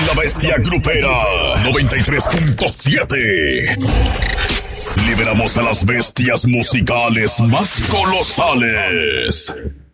La Bestia Grupera 93.7. Liberamos a las bestias musicales más colosales.